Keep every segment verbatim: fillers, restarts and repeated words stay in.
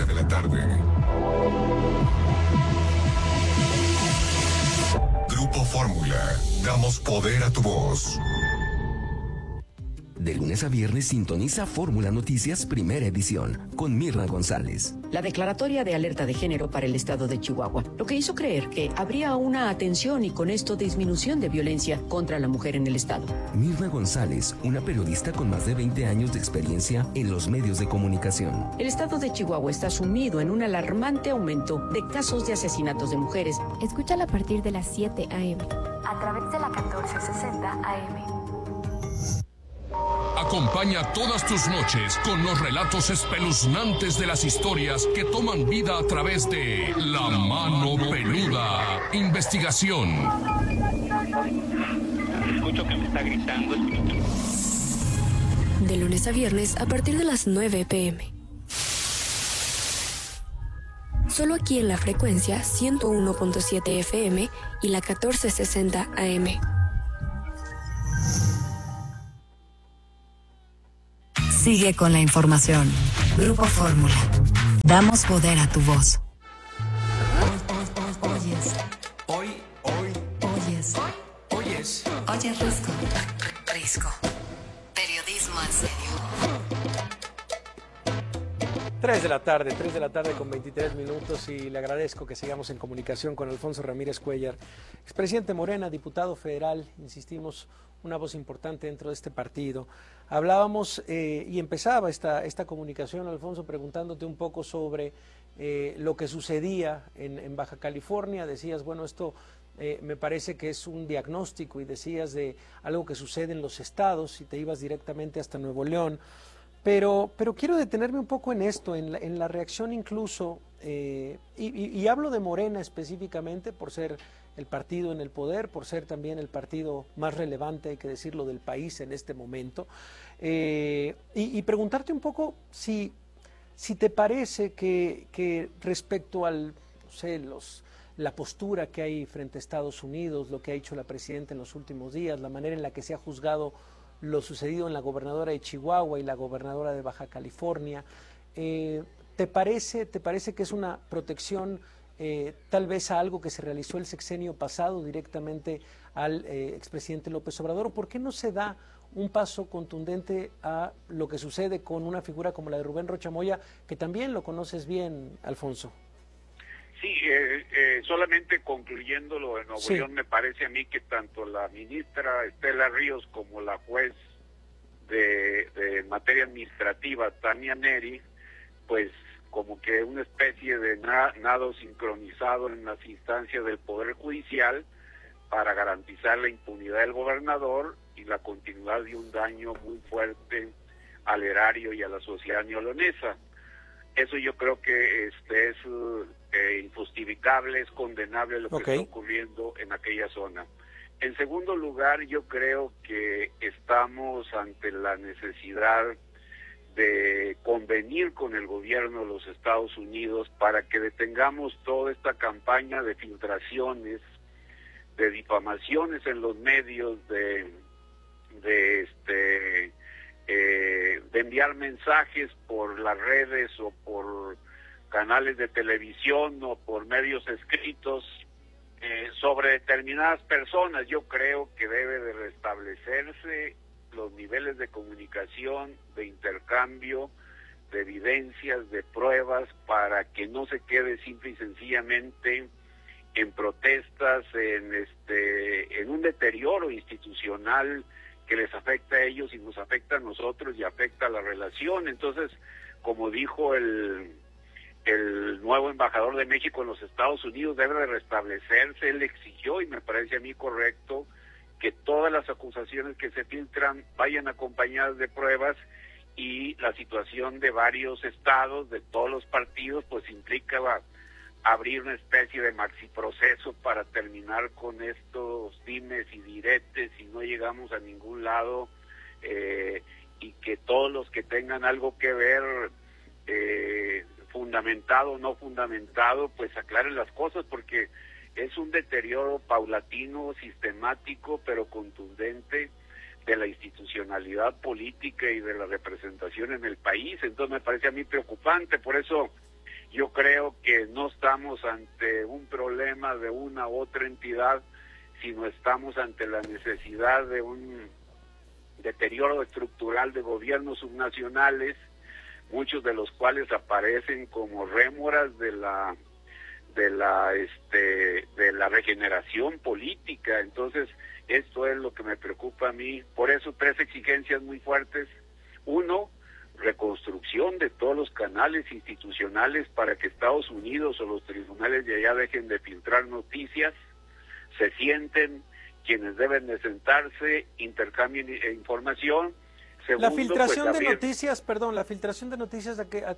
una de la tarde. Grupo Fórmula, damos poder a tu voz. De lunes a viernes sintoniza Fórmula Noticias Primera Edición con Mirna González. La declaratoria de alerta de género para el estado de Chihuahua, lo que hizo creer que habría una atención y con esto disminución de violencia contra la mujer en el estado. Mirna González, una periodista con más de veinte años de experiencia en los medios de comunicación. El estado de Chihuahua está sumido en un alarmante aumento de casos de asesinatos de mujeres. Escúchala a partir de las siete a eme a través de la catorce sesenta A M. Acompaña todas tus noches con los relatos espeluznantes de las historias que toman vida a través de La Mano Peluda. Investigación. Escucho que me está gritando. De lunes a viernes a partir de las nueve pe eme. Solo aquí en la frecuencia ciento uno punto siete efe eme y la catorce sesenta A eme. Sigue con la información. Grupo Fórmula. Damos poder a tu voz. Oyes. Hoy, hoy. Oyes. Oyes. Oyes Risco. Risco. Periodismo en serio. tres de la tarde, tres de la tarde con veintitrés minutos y le agradezco que sigamos en comunicación con Alfonso Ramírez Cuéllar, expresidente Morena, diputado federal, insistimos, una voz importante dentro de este partido. Hablábamos eh, y empezaba esta, esta comunicación, Alfonso, preguntándote un poco sobre eh, lo que sucedía en, en Baja California. Decías, bueno, esto eh, me parece que es un diagnóstico y decías de algo que sucede en los estados y te ibas directamente hasta Nuevo León. Pero, pero quiero detenerme un poco en esto, en la, en la reacción incluso, eh, y, y, y hablo de Morena específicamente por ser el partido en el poder, por ser también el partido más relevante, hay que decirlo, del país en este momento, eh, y, y preguntarte un poco si, si te parece que, que respecto al, no sé, los, la postura que hay frente a Estados Unidos, lo que ha hecho la presidenta en los últimos días, la manera en la que se ha juzgado lo sucedido en la gobernadora de Chihuahua y la gobernadora de Baja California, eh, ¿te parece, te parece que es una protección eh, tal vez a algo que se realizó el sexenio pasado directamente al eh, expresidente López Obrador? ¿O por qué no se da un paso contundente a lo que sucede con una figura como la de Rubén Rocha Moya, que también lo conoces bien, Alfonso? Sí, eh, eh, solamente concluyendo lo de Nuevo sí. León, me parece a mí que tanto la ministra Estela Ríos como la juez de, de materia administrativa, Tania Neri, pues como que una especie de na, nado sincronizado en las instancias del Poder Judicial para garantizar la impunidad del gobernador y la continuidad de un daño muy fuerte al erario y a la sociedad neolonesa. Eso yo creo que este es eh, injustificable, es condenable lo que okay. está ocurriendo en aquella zona. En segundo lugar, yo creo que estamos ante la necesidad de convenir con el gobierno de los Estados Unidos para que detengamos toda esta campaña de filtraciones, de difamaciones en los medios, de, de este... Eh, de enviar mensajes por las redes o por canales de televisión o por medios escritos eh, sobre determinadas personas. Yo creo que debe de restablecerse los niveles de comunicación, de intercambio, de evidencias, de pruebas, para que no se quede simple y sencillamente en protestas, en este, en un deterioro institucional que les afecta a ellos y nos afecta a nosotros y afecta a la relación. Entonces, como dijo el, el nuevo embajador de México en los Estados Unidos, debe de restablecerse. Él exigió, y me parece a mí correcto, que todas las acusaciones que se filtran vayan acompañadas de pruebas, y la situación de varios estados, de todos los partidos, pues implicaba abrir una especie de maxiproceso para terminar con estos dimes y diretes y no llegamos a ningún lado, eh, y que todos los que tengan algo que ver, eh, fundamentado o no fundamentado, pues aclaren las cosas, porque es un deterioro paulatino, sistemático, pero contundente de la institucionalidad política y de la representación en el país. Entonces me parece a mí preocupante. Por eso Yo creo que no estamos ante un problema de una u otra entidad, sino estamos ante la necesidad de un deterioro estructural de gobiernos subnacionales, muchos de los cuales aparecen como rémoras de la de la este de la regeneración política. Entonces, esto es lo que me preocupa a mí. Por eso, tres exigencias muy fuertes. Uno, reconstrucción de todos los canales institucionales para que Estados Unidos o los tribunales de allá dejen de filtrar noticias, se sienten quienes deben de sentarse, intercambien información. Segundo, la filtración pues, de también, noticias, perdón, la filtración de noticias, ¿a qué, a, eh,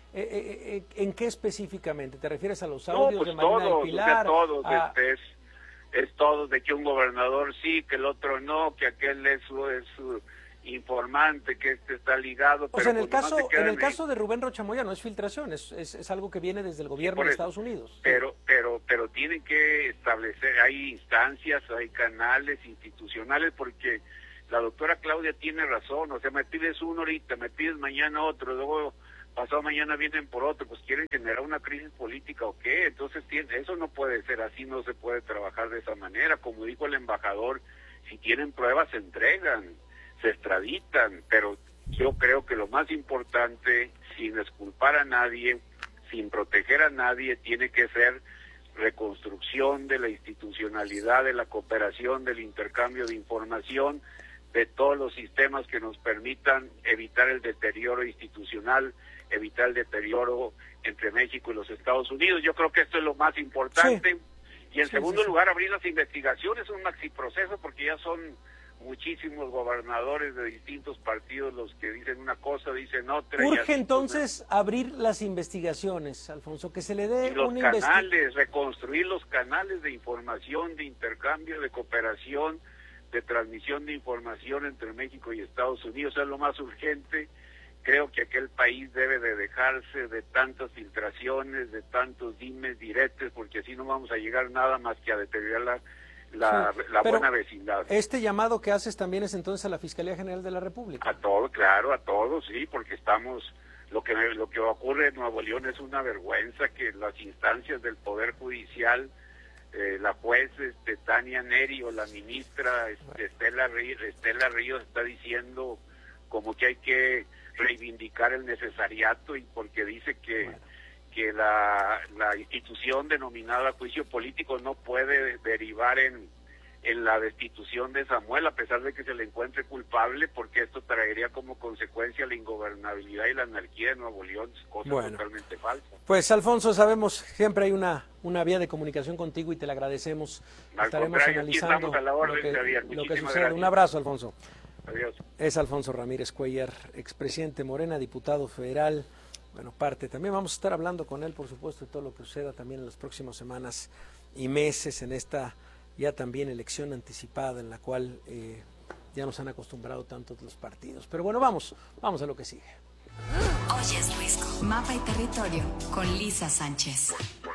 eh, ¿en qué específicamente? ¿Te refieres a los audios no, pues de Marina todos, del Pilar? O sea, todos, a... este, es, es todo de que un gobernador sí, que el otro no, que aquel es su, es su informante, que este está ligado. O pero sea, en el pues caso se en el en caso de Rubén Rocha Moya no es filtración, es, es, es algo que viene desde el gobierno sí, de eso. Estados Unidos. Pero, pero, pero tienen que establecer, hay instancias, hay canales institucionales, porque la doctora Claudia tiene razón. O sea, me pides uno ahorita, me pides mañana otro, luego pasado mañana vienen por otro, pues quieren generar una crisis política o qué. Entonces eso no puede ser así, no se puede trabajar de esa manera. Como dijo el embajador, si tienen pruebas se entregan, se extraditan, pero yo creo que lo más importante, sin exculpar a nadie, sin proteger a nadie, tiene que ser reconstrucción de la institucionalidad, de la cooperación, del intercambio de información, de todos los sistemas que nos permitan evitar el deterioro institucional, evitar el deterioro entre México y los Estados Unidos. Yo creo que esto es lo más importante. Sí. Y en sí, segundo sí, lugar, sí. abrir las investigaciones, un maxi proceso, porque ya son muchísimos gobernadores de distintos partidos los que dicen una cosa, dicen otra. Urge entonces una... abrir las investigaciones, Alfonso, que se le dé y los una canales, reconstruir los canales de información, de intercambio, de cooperación, de transmisión de información entre México y Estados Unidos. Es lo más urgente. Creo que aquel país debe de dejarse de tantas filtraciones, de tantos dimes, diretes, porque así no vamos a llegar nada más que a deteriorar la la, sí, la buena vecindad. Este llamado que haces también es entonces a la Fiscalía General de la República. A todo, claro, a todos, sí, porque estamos, lo que lo que ocurre en Nuevo León es una vergüenza, que las instancias del Poder Judicial, eh, la juez este, Tania Neri o la ministra este, Estela Ríos, Estela Ríos está diciendo como que hay que reivindicar el necesariato, y porque dice que bueno. que la, la institución denominada juicio político no puede derivar en, en la destitución de Samuel, a pesar de que se le encuentre culpable, porque esto traería como consecuencia la ingobernabilidad y la anarquía de Nuevo León, cosa bueno. totalmente falsa. Pues Alfonso, sabemos, siempre hay una, una vía de comunicación contigo y te la agradecemos. Al Estaremos analizando a la orden, lo que, Javier. lo que sucede. Gracias. Un abrazo, Alfonso. Adiós. Es Alfonso Ramírez Cuellar, expresidente Morena, diputado federal. Bueno, parte. También vamos a estar hablando con él, por supuesto, de todo lo que suceda también en las próximas semanas y meses en esta ya también elección anticipada en la cual eh, ya nos han acostumbrado tantos los partidos. Pero bueno, vamos, vamos a lo que sigue. Hoy es Luisco. Mapa y territorio con Lisa Sánchez.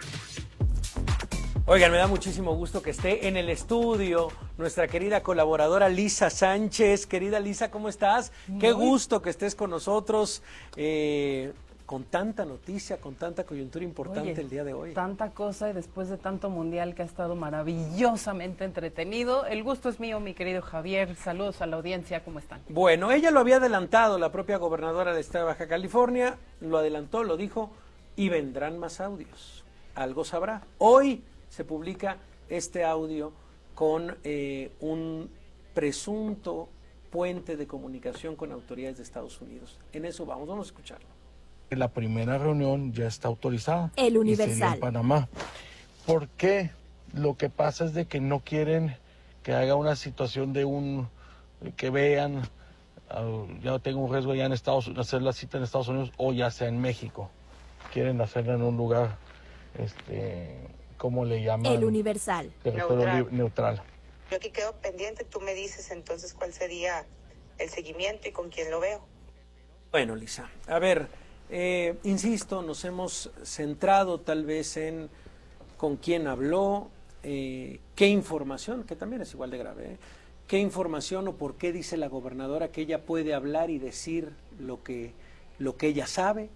Oigan, me da muchísimo gusto que esté en el estudio nuestra querida colaboradora Lisa Sánchez. Querida Lisa, ¿cómo estás? Muy Qué gusto que estés con nosotros. Eh, con tanta noticia, con tanta coyuntura importante. Oye, el día de hoy. Tanta cosa, y después de tanto mundial que ha estado maravillosamente entretenido. El gusto es mío, mi querido Javier. Saludos a la audiencia, ¿cómo están? Bueno, ella lo había adelantado, la propia gobernadora del estado de Baja California, lo adelantó, lo dijo, y vendrán más audios. Algo sabrá. Hoy se publica este audio con eh, un presunto puente de comunicación con autoridades de Estados Unidos. En eso vamos, vamos a escucharlo. La primera reunión ya está autorizada. El Universal. Y sería en Panamá. ¿Por qué? Lo que pasa es de que no quieren que haga una situación de un, que vean, uh, ya tengo un riesgo ya en Estados Unidos, hacer la cita en Estados Unidos o ya sea en México. Quieren hacerla en un lugar, este, ¿cómo le llaman? El Universal. Neutral. neutral. Yo aquí quedo pendiente, tú me dices entonces cuál sería el seguimiento y con quién lo veo. Bueno, Lisa, a ver, eh, insisto, nos hemos centrado tal vez en con quién habló, eh, qué información, que también es igual de grave, ¿eh? qué información o por qué dice la gobernadora que ella puede hablar y decir lo que, lo que ella sabe,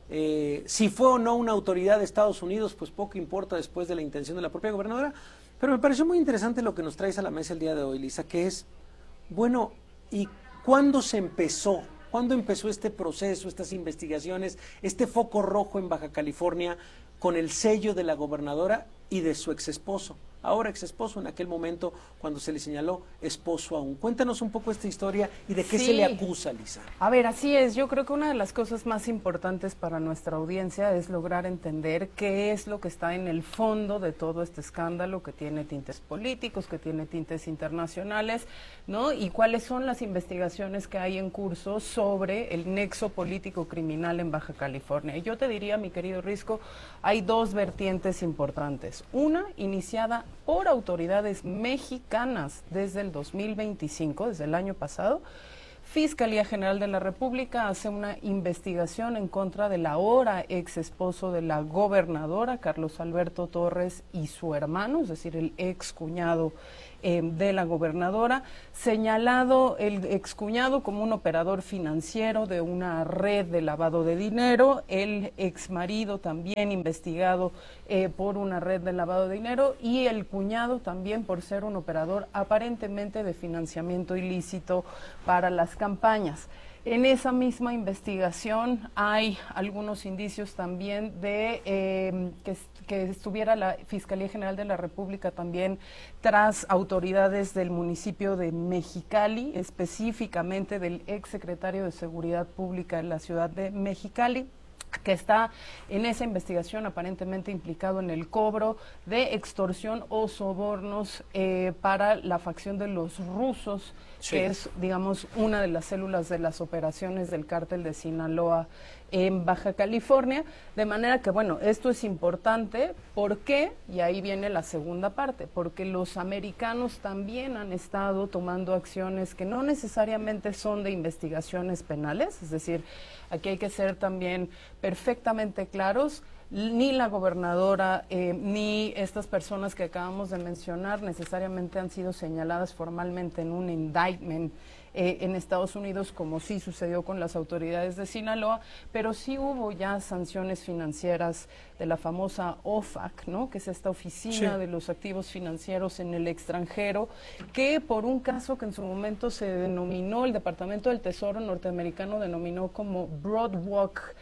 Eh, si fue o no una autoridad de Estados Unidos, pues poco importa después de la intención de la propia gobernadora. Pero me pareció muy interesante lo que nos traes a la mesa el día de hoy, Lisa, que es, bueno, ¿y cuándo se empezó? ¿Cuándo empezó este proceso, estas investigaciones, este foco rojo en Baja California con el sello de la gobernadora y de su ex esposo? Ahora ex esposo, en aquel momento cuando se le señaló esposo aún. Cuéntanos un poco esta historia y de qué sí. se le acusa, Lisa. A ver, así es. Yo creo que una de las cosas más importantes para nuestra audiencia es lograr entender qué es lo que está en el fondo de todo este escándalo que tiene tintes políticos, que tiene tintes internacionales, ¿no? Y cuáles son las investigaciones que hay en curso sobre el nexo político criminal en Baja California. Y yo te diría, mi querido Risco, hay dos vertientes importantes. Una, iniciada por autoridades mexicanas desde el dos mil veinticinco, desde el año pasado. Fiscalía General de la República hace una investigación en contra del ahora ex esposo de la gobernadora, Carlos Alberto Torres, y su hermano, es decir, el ex cuñado eh, de la gobernadora, señalado el ex cuñado como un operador financiero de una red de lavado de dinero, el ex marido también investigado eh, por una red de lavado de dinero, y el cuñado también por ser un operador aparentemente de financiamiento ilícito para las campañas. En esa misma investigación hay algunos indicios también de eh, que, que estuviera la Fiscalía General de la República también tras autoridades del municipio de Mexicali, específicamente del exsecretario de Seguridad Pública de la ciudad de Mexicali, que está en esa investigación aparentemente implicado en el cobro de extorsión o sobornos eh, para la facción de los rusos, sí. que es, digamos, una de las células de las operaciones del cártel de Sinaloa en Baja California, de manera que, bueno, esto es importante. ¿Por qué? Y ahí viene la segunda parte, porque los americanos también han estado tomando acciones que no necesariamente son de investigaciones penales, es decir, aquí hay que ser también perfectamente claros. Ni la gobernadora eh, ni estas personas que acabamos de mencionar necesariamente han sido señaladas formalmente en un indictment eh, en Estados Unidos, como sí sucedió con las autoridades de Sinaloa, pero sí hubo ya sanciones financieras de la famosa O F A C, ¿no? Que es esta oficina sí. de los activos financieros en el extranjero, que por un caso que en su momento se denominó, el Departamento del Tesoro norteamericano denominó como Broadwalk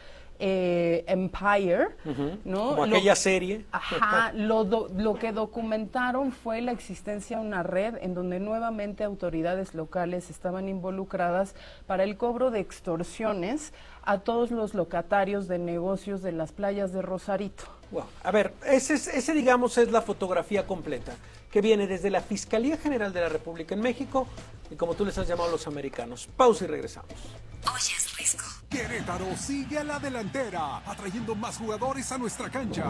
Eh, Empire, uh-huh. ¿no? Como lo, aquella serie. Ajá, lo, do, lo que documentaron fue la existencia de una red en donde nuevamente autoridades locales estaban involucradas para el cobro de extorsiones a todos los locatarios de negocios de las playas de Rosarito. Wow. A ver, ese, ese digamos es la fotografía completa, que viene desde la Fiscalía General de la República en México y como tú les has llamado los americanos. Pausa y regresamos. Oyes, Risco. Querétaro sigue a la delantera, atrayendo más jugadores a nuestra cancha.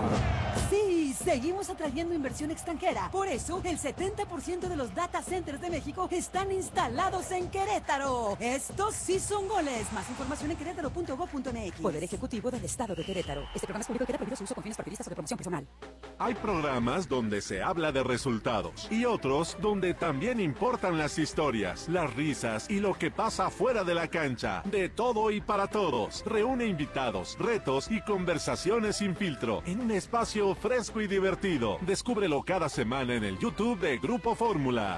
Sí, seguimos atrayendo inversión extranjera. Por eso, el setenta por ciento de los data centers de México están instalados en Querétaro. Estos sí son goles. Más información en querétaro punto gob punto m x. Poder Ejecutivo del Estado de Querétaro. Este programa es público y queda prohibido su uso con fines partidistas o de promoción personal. Hay programas donde se habla de resultados y otros donde también importan las historias, las risas y lo que pasa fuera de la cancha. De todo y para todos. Reúne invitados, retos y conversaciones sin filtro en un espacio fresco y divertido. Descúbrelo cada semana en el YouTube de Grupo Fórmula.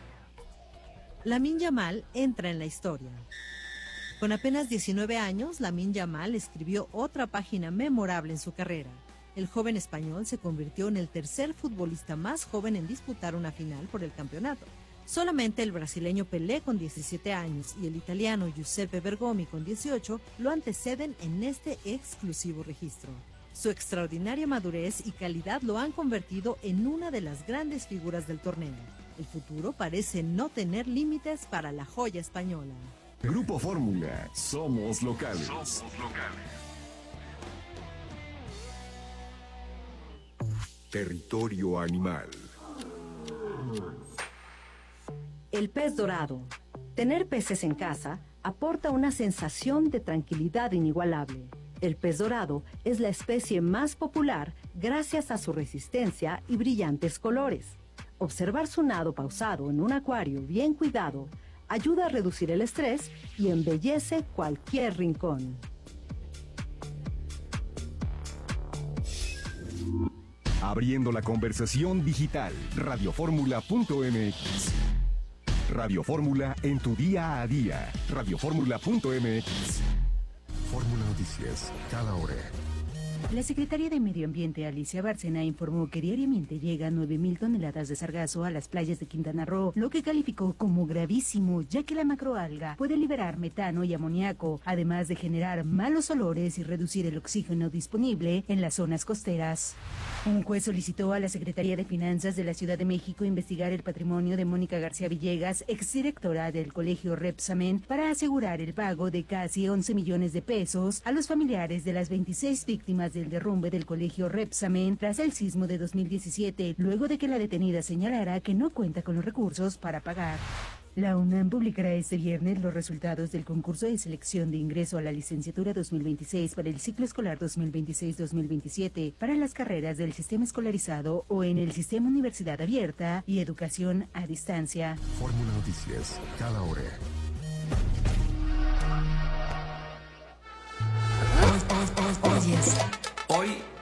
Lamine Yamal entra en la historia. Con apenas diecinueve años, Lamine Yamal escribió otra página memorable en su carrera. El joven español se convirtió en el tercer futbolista más joven en disputar una final por el campeonato. Solamente el brasileño Pelé con diecisiete años y el italiano Giuseppe Bergomi con dieciocho lo anteceden en este exclusivo registro. Su extraordinaria madurez y calidad lo han convertido en una de las grandes figuras del torneo. El futuro parece no tener límites para la joya española. Grupo Fórmula, somos locales. Somos locales. Territorio animal. El pez dorado. Tener peces en casa aporta una sensación de tranquilidad inigualable. El pez dorado es la especie más popular gracias a su resistencia y brillantes colores. Observar su nado pausado en un acuario bien cuidado ayuda a reducir el estrés y embellece cualquier rincón. Abriendo la conversación digital. Radioformula punto m x. Radio Fórmula en tu día a día. Radioformula punto m x. Fórmula Noticias, cada hora. La secretaria de Medio Ambiente, Alicia Bárcena, informó que diariamente llegan nueve mil toneladas de sargazo a las playas de Quintana Roo, lo que calificó como gravísimo, ya que la macroalga puede liberar metano y amoníaco, además de generar malos olores y reducir el oxígeno disponible en las zonas costeras. Un juez solicitó a la Secretaría de Finanzas de la Ciudad de México investigar el patrimonio de Mónica García Villegas, exdirectora del Colegio Repsamen, para asegurar el pago de casi once millones de pesos a los familiares de las veintiséis víctimas del derrumbe del Colegio Repsamen tras el sismo de dos mil diecisiete, luego de que la detenida señalara que no cuenta con los recursos para pagar. La UNAM publicará este viernes los resultados del concurso de selección de ingreso a la licenciatura dos mil veintiséis para el ciclo escolar dos mil veintiséis dos mil veintisiete para las carreras del sistema escolarizado o en el sistema Universidad Abierta y Educación a Distancia. Fórmula Noticias, cada hora. Hoy, hoy, hoy, hoy es. Hoy